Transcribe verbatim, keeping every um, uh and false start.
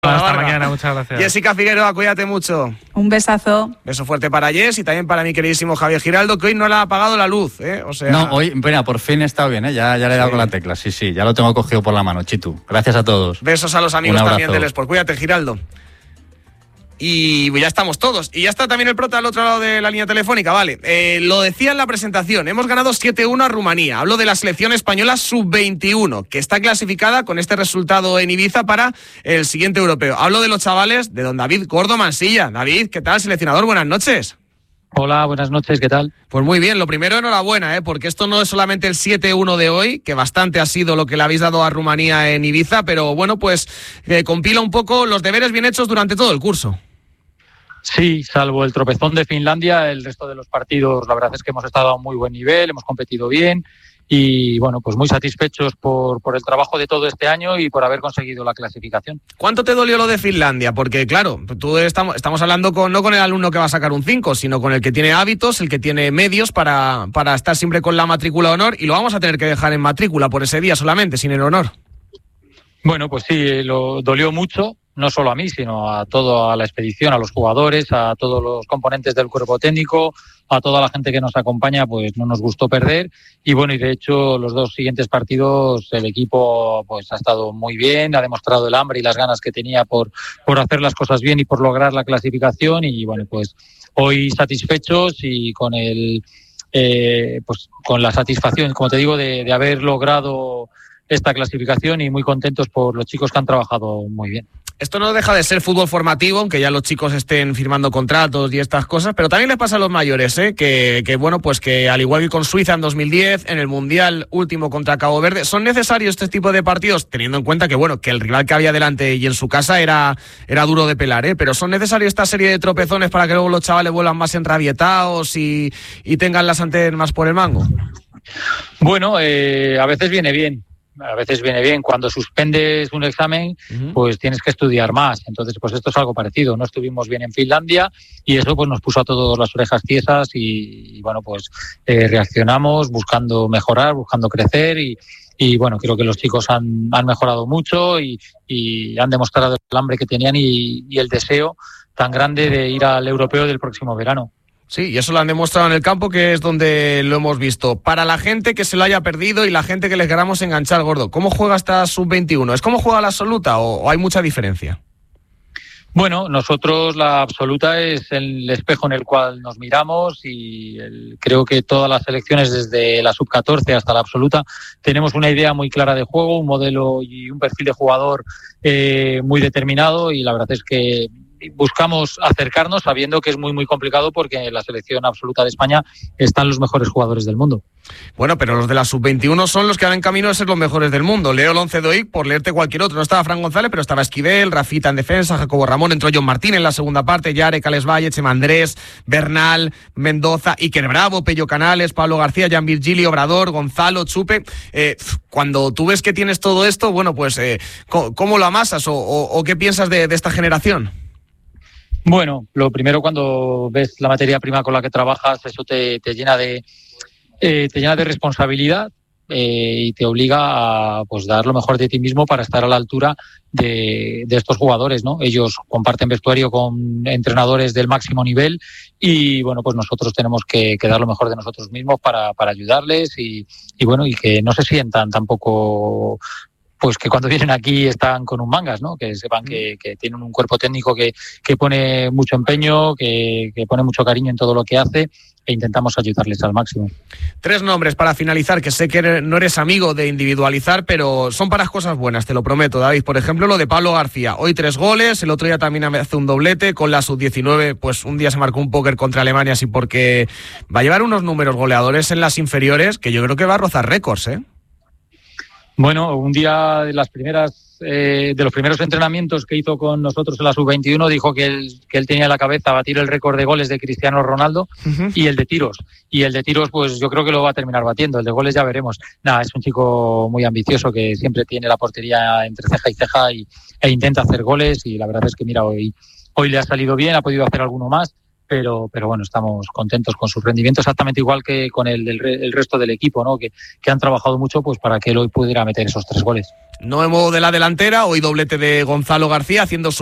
Hasta mañana, muchas gracias. Jessica Figueroa, cuídate mucho. Un besazo. Beso fuerte para Jess y también para mi queridísimo Javier Giraldo, que hoy no le ha apagado la luz, ¿eh? O sea... No, hoy, mira, por fin he estado bien, ¿eh? Ya, ya le he dado Sí. con la tecla, sí, sí, ya lo tengo cogido por la mano, Chitu. Gracias a todos. Besos a los amigos también del Sport. Cuídate, Giraldo. Y ya estamos todos. Y ya está también el prota al otro lado de la línea telefónica, vale. Eh, lo decía en la presentación, hemos ganado siete uno a Rumanía. Hablo de la selección española sub veintiuno, que está clasificada con este resultado en Ibiza para el siguiente europeo. Hablo de los chavales de don David Gordo Mansilla. David, ¿qué tal, seleccionador? Buenas noches. Hola, buenas noches, ¿qué tal? Pues muy bien, lo primero, enhorabuena, ¿eh? Porque esto no es solamente el siete uno de hoy, que bastante ha sido lo que le habéis dado a Rumanía en Ibiza, pero bueno, pues eh, compila un poco los deberes bien hechos durante todo el curso. Sí, salvo el tropezón de Finlandia, el resto de los partidos, la verdad es que hemos estado a un muy buen nivel, hemos competido bien y, bueno, pues muy satisfechos por, por el trabajo de todo este año y por haber conseguido la clasificación. ¿Cuánto te dolió lo de Finlandia? Porque, claro, tú estamos, estamos hablando con, no con el alumno que va a sacar un cinco, sino con el que tiene hábitos, el que tiene medios para, para estar siempre con la matrícula de honor, y lo vamos a tener que dejar en matrícula por ese día solamente, sin el honor. Bueno, pues sí, lo dolió mucho. No solo a mí, sino a toda la expedición, a los jugadores, a todos los componentes del cuerpo técnico, a toda la gente que nos acompaña, pues no nos gustó perder. Y bueno, y de hecho los dos siguientes partidos el equipo pues ha estado muy bien, ha demostrado el hambre y las ganas que tenía por, por hacer las cosas bien y por lograr la clasificación. Y bueno, pues hoy satisfechos y con el eh, pues con la satisfacción, como te digo, de, de haber logrado esta clasificación y muy contentos por los chicos que han trabajado muy bien. Esto no deja de ser fútbol formativo, aunque ya los chicos estén firmando contratos y estas cosas, pero también les pasa a los mayores, ¿eh? que, que bueno, pues que al igual que con Suiza en dos mil diez, en el Mundial último contra Cabo Verde, son necesarios este tipo de partidos, teniendo en cuenta que bueno, que el rival que había delante y en su casa era, era duro de pelar, ¿eh? Pero son necesarios esta serie de tropezones para que luego los chavales vuelvan más enrabietados y, y tengan las antenas más por el mango. Bueno, eh, a veces viene bien. A veces viene bien. Cuando suspendes un examen, uh-huh. pues tienes que estudiar más. Entonces, pues esto es algo parecido. No estuvimos bien en Finlandia y eso pues nos puso a todos las orejas tiesas y, y bueno, pues eh, reaccionamos buscando mejorar, buscando crecer y, y bueno, creo que los chicos han, han mejorado mucho y, y han demostrado el hambre que tenían y, y el deseo tan grande de ir al europeo del próximo verano. Sí, y eso lo han demostrado en el campo, que es donde lo hemos visto. Para la gente que se lo haya perdido y la gente que les queramos enganchar, Gordo, ¿cómo juega esta sub veintiuno? ¿Es como juega la absoluta o, o hay mucha diferencia? Bueno, nosotros la absoluta es el espejo en el cual nos miramos y el, creo que todas las selecciones desde la sub catorce hasta la absoluta tenemos una idea muy clara de juego, un modelo y un perfil de jugador eh, muy determinado y la verdad es que buscamos acercarnos sabiendo que es muy muy complicado porque en la selección absoluta de España están los mejores jugadores del mundo. Bueno, pero los de la sub veintiuno son los que van en camino de ser los mejores del mundo. Leo el once de hoy por leerte cualquier otro. No estaba Fran González, pero estaba Esquivel, Rafita en defensa, Jacobo Ramón, entró John Martín en la segunda parte, Yarek, Alex Valle, Chema Andrés, Bernal, Mendoza, Iker Bravo, Pello Canales, Pablo García, Jan Virgilio, Obrador, Gonzalo, Chupe. Eh, cuando tú ves que tienes todo esto, bueno, pues eh, ¿cómo lo amasas o, o, o qué piensas de, de esta generación? Bueno, lo primero cuando ves la materia prima con la que trabajas, eso te, te llena de eh, te llena de responsabilidad eh, y te obliga a pues dar lo mejor de ti mismo para estar a la altura de, de estos jugadores, ¿no? Ellos comparten vestuario con entrenadores del máximo nivel y bueno, pues nosotros tenemos que, que dar lo mejor de nosotros mismos para, para ayudarles y, y bueno, y que no se sientan tampoco pues que cuando vienen aquí están con un mangas, ¿no? Que sepan que, que tienen un cuerpo técnico que, que pone mucho empeño, que, que pone mucho cariño en todo lo que hace e intentamos ayudarles al máximo. Tres nombres para finalizar, que sé que no eres amigo de individualizar, pero son para cosas buenas, te lo prometo, David. Por ejemplo, lo de Pablo García. Hoy tres goles, el otro día también hace un doblete, con la sub diecinueve, pues un día se marcó un póker contra Alemania, así porque va a llevar unos números goleadores en las inferiores que yo creo que va a rozar récords, ¿eh? Bueno, un día de las primeras eh, de los primeros entrenamientos que hizo con nosotros en la sub veintiuno dijo que él, que él tenía en la cabeza batir el récord de goles de Cristiano Ronaldo uh-huh. y el de tiros. Y el de tiros, pues yo creo que lo va a terminar batiendo. El de goles ya veremos. Nada, es un chico muy ambicioso que siempre tiene la portería entre ceja y ceja y, e intenta hacer goles y la verdad es que mira, hoy, hoy le ha salido bien, ha podido hacer alguno más. Pero, pero bueno, estamos contentos con su rendimiento, exactamente igual que con el del el resto del equipo, ¿no? Que, que han trabajado mucho pues para que él hoy pudiera meter esos tres goles. Nuevo de la delantera, hoy doblete de Gonzalo García haciendo su